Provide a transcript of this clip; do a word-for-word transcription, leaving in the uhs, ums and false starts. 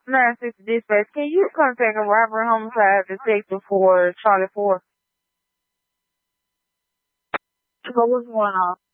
nine six dispatch. Can you contact a robbery homicide detective for Charlie Four? So what's going on?